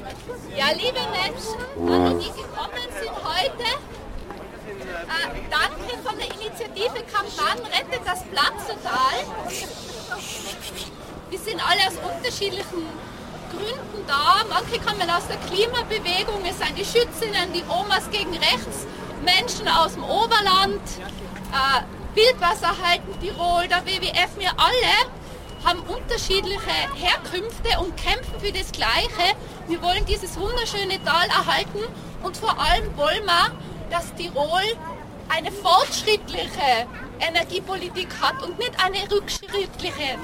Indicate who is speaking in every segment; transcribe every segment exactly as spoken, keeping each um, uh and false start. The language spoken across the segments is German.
Speaker 1: Ja, liebe Menschen, alle, die gekommen sind heute, äh, danke von der Initiative Kampan Rettet das Platzetal. Wir sind alle aus unterschiedlichen Gründen da. Manche kommen aus der Klimabewegung, es sind die Schützinnen, die Omas gegen Rechts, Menschen aus dem Oberland, äh, Wildwasserhalten Tirol, der W W F, wir alle haben unterschiedliche Herkünfte und kämpfen für das Gleiche. Wir wollen dieses wunderschöne Tal erhalten und vor allem wollen wir, dass Tirol eine fortschrittliche Energiepolitik hat und nicht eine rückschrittliche.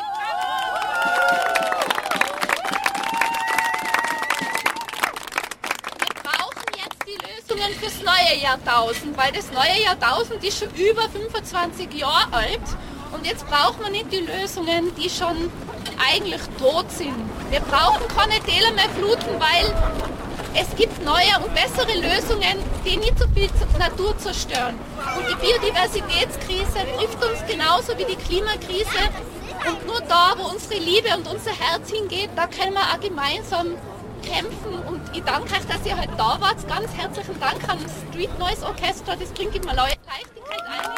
Speaker 1: Wir brauchen jetzt die Lösungen fürs neue Jahrtausend, weil das neue Jahrtausend ist schon über fünfundzwanzig Jahre alt. Und jetzt braucht man nicht die Lösungen, die schon eigentlich tot sind. Wir brauchen keine Täler mehr fluten, weil es gibt neue und bessere Lösungen, die nicht so viel Natur zerstören. Und die Biodiversitätskrise trifft uns genauso wie die Klimakrise. Und nur da, wo unsere Liebe und unser Herz hingeht, da können wir auch gemeinsam kämpfen. Und ich danke euch, dass ihr heute da wart. Ganz herzlichen Dank an das Street Noise Orchestra. Das bringt immer Leichtigkeit ein.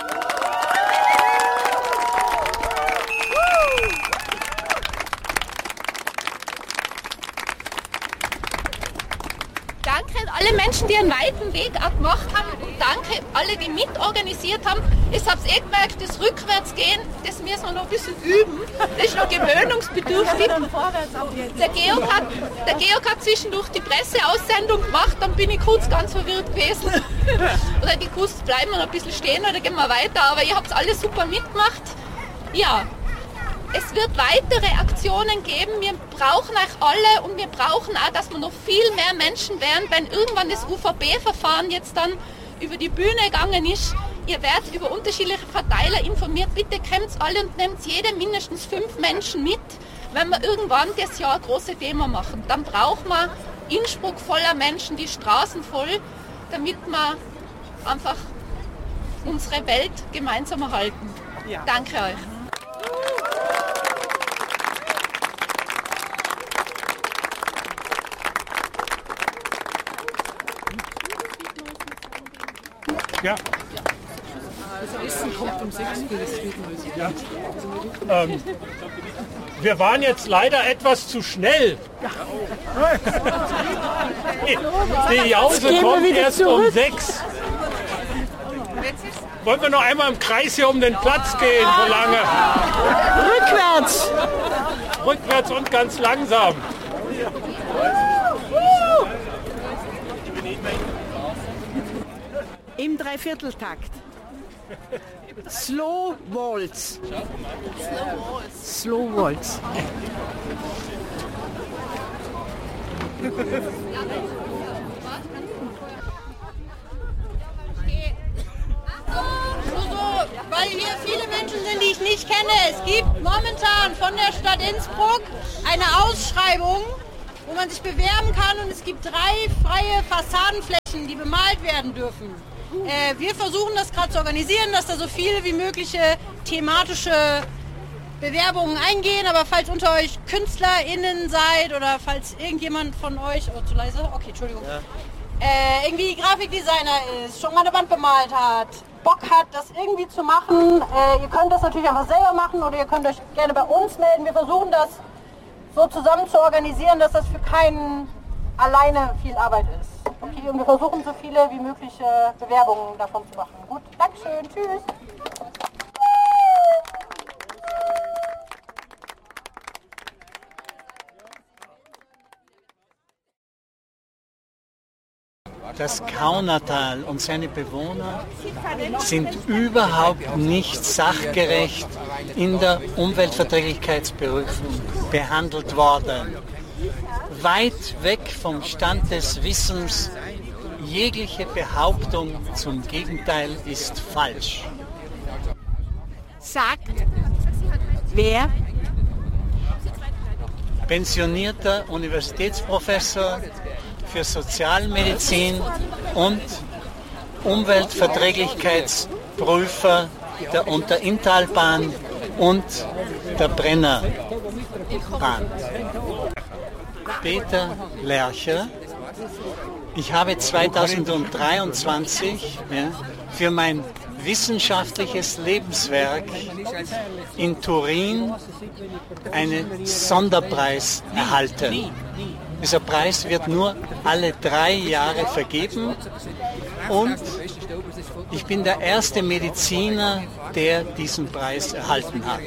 Speaker 1: Danke an alle Menschen, die einen weiten Weg auch gemacht haben. Und danke alle, die mitorganisiert haben. Ich habe es eh gemerkt, das Rückwärtsgehen, das müssen wir noch ein bisschen üben. Das ist noch gewöhnungsbedürftig. Der Georg hat, der Georg hat zwischendurch die Presseaussendung gemacht, dann bin ich kurz ganz verwirrt gewesen. Oder die gewusst, bleiben wir noch ein bisschen stehen oder gehen wir weiter. Aber ihr habt es alles super mitgemacht. Ja. Es wird weitere Aktionen geben, wir brauchen euch alle und wir brauchen auch, dass wir noch viel mehr Menschen werden, wenn irgendwann das U V B-Verfahren jetzt dann über die Bühne gegangen ist. Ihr werdet über unterschiedliche Verteiler informiert, bitte kommt alle und nehmt jede mindestens fünf Menschen mit, wenn wir irgendwann das Jahr große Thema machen. Dann braucht man Innsbruck voller Menschen, die Straßen voll, damit wir einfach unsere Welt gemeinsam erhalten. Ja. Danke euch.
Speaker 2: Ja.
Speaker 3: Das Essen kommt um sechs für das Streetnoise.
Speaker 2: Ja. Ähm, wir waren jetzt leider etwas zu schnell. Die Jause kommt erst zurück. Um sechs. Wollen wir noch einmal im Kreis hier um den Platz gehen, so lange?
Speaker 4: Rückwärts!
Speaker 2: Rückwärts und ganz langsam.
Speaker 4: Im Dreivierteltakt. Slow Waltz. Slow Waltz.
Speaker 5: Weil hier viele Menschen sind, die ich nicht kenne. Es gibt momentan von der Stadt Innsbruck eine Ausschreibung, wo man sich bewerben kann, und es gibt drei freie Fassadenflächen, die bemalt werden dürfen. Äh, wir versuchen das gerade zu organisieren, dass da so viele wie mögliche thematische Bewerbungen eingehen, aber falls unter euch KünstlerInnen seid oder falls irgendjemand von euch, oh zu leise, okay, Entschuldigung, ja. äh, irgendwie Grafikdesigner ist, schon mal eine Wand bemalt hat, Bock hat, das irgendwie zu machen, äh, ihr könnt das natürlich einfach selber machen oder ihr könnt euch gerne bei uns melden. Wir versuchen das so zusammen zu organisieren, dass das für keinen alleine viel Arbeit ist. Okay, und wir versuchen so viele wie möglich Bewerbungen davon zu machen. Gut, Dankeschön, tschüss.
Speaker 6: Das Kaunertal und seine Bewohner sind überhaupt nicht sachgerecht in der Umweltverträglichkeitsprüfung behandelt worden. Weit weg vom Stand des Wissens, jegliche Behauptung zum Gegenteil ist falsch.
Speaker 4: Sagt wer?
Speaker 6: Pensionierter Universitätsprofessor für Sozialmedizin und Umweltverträglichkeitsprüfer der Unterinntalbahn und der Brennerbahn. Peter Lercher. Ich habe zweitausenddreiundzwanzig ja, für mein wissenschaftliches Lebenswerk in Turin einen Sonderpreis erhalten. Dieser Preis wird nur alle drei Jahre vergeben und ich bin der erste Mediziner, der diesen Preis erhalten hat.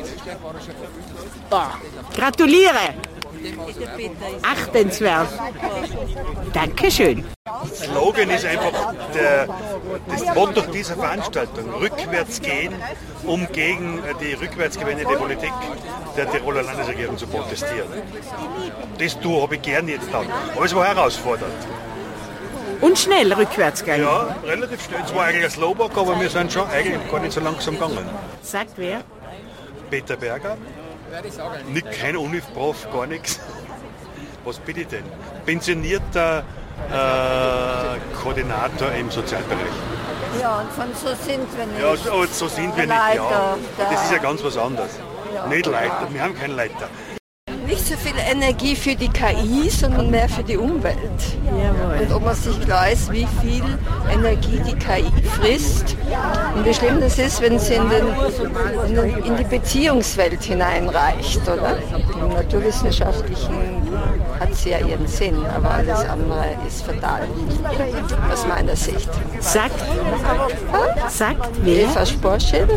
Speaker 4: Gratuliere! Achtenswert. Dankeschön.
Speaker 7: Der Slogan ist einfach der, das Motto dieser Veranstaltung. Rückwärts gehen, um gegen die rückwärtsgewendete Politik der Tiroler Landesregierung zu protestieren. Das tue habe ich gern jetzt da. Aber es war herausfordernd.
Speaker 4: Und schnell rückwärts gehen.
Speaker 7: Ja, relativ schnell. Es war eigentlich ein Slowwalk, aber wir sind schon eigentlich gar nicht so langsam gegangen.
Speaker 4: Sagt wer?
Speaker 7: Peter Berger. Nicht, kein Unif-Prof, gar nichts. Was bin ich denn? Pensionierter äh, Koordinator im Sozialbereich.
Speaker 8: Ja, und von so sind wir nicht.
Speaker 7: Ja, so, so sind wir nicht, ja. Das ist ja ganz was anderes. Ja. Nicht Leiter, wir haben keinen Leiter.
Speaker 8: Nicht so viel Energie für die K I, sondern mehr für die Umwelt.
Speaker 4: Jawohl.
Speaker 8: Und ob man sich klar ist, wie viel Energie die K I frisst und wie schlimm das ist, wenn sie in, den, in, den, in die Beziehungswelt hineinreicht, oder? Im Naturwissenschaftlichen hat sie ja ihren Sinn, aber alles andere ist fatal, aus meiner Sicht.
Speaker 4: Sagt, sagt wer?
Speaker 8: Eva Sporschädel?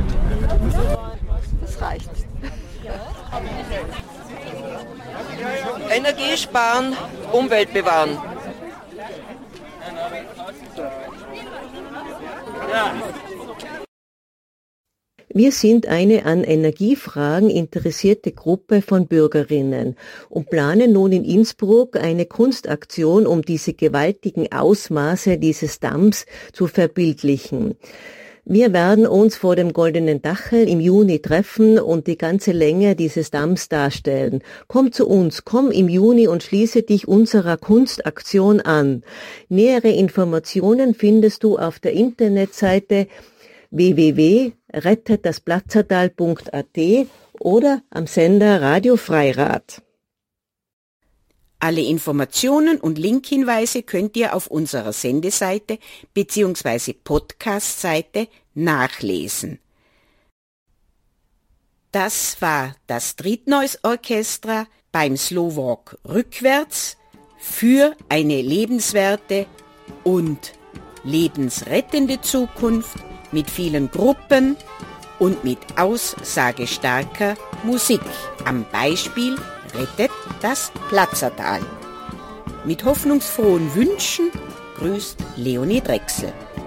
Speaker 8: Das reicht.
Speaker 9: Energie sparen, Umwelt bewahren.
Speaker 10: Wir sind eine an Energiefragen interessierte Gruppe von Bürgerinnen und planen nun in Innsbruck eine Kunstaktion, um diese gewaltigen Ausmaße dieses Damms zu verbildlichen. Wir werden uns vor dem Goldenen Dachel im Juni treffen und die ganze Länge dieses Damms darstellen. Komm zu uns, komm im Juni und schließe dich unserer Kunstaktion an. Nähere Informationen findest du auf der Internetseite w w w punkt rettet das platzertal punkt a t oder am Sender Radio Freirad.
Speaker 4: Alle Informationen und Linkhinweise könnt ihr auf unserer Sendeseite bzw. Podcast-Seite nachlesen. Das war das Trittnoise Orchestra beim Slowwalk rückwärts für eine lebenswerte und lebensrettende Zukunft mit vielen Gruppen und mit aussagestarker Musik. Am Beispiel Rettet das Platzertal. Mit hoffnungsfrohen Wünschen grüßt Leonie Drechsel.